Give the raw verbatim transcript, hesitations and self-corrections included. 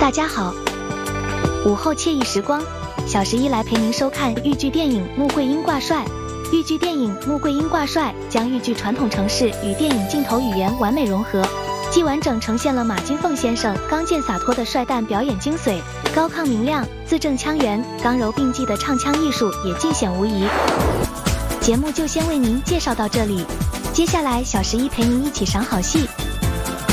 大家好，午后惬意时光，小十一来陪您收看豫剧电影《穆桂英挂帅》。豫剧电影《穆桂英挂帅》将豫剧传统程式与电影镜头语言完美融合，既完整呈现了马金凤先生刚健洒脱的帅旦表演精髓，高亢明亮、字正腔圆、刚柔并济的唱腔艺术也尽显无疑。节目就先为您介绍到这里，接下来小十一陪您一起赏好戏。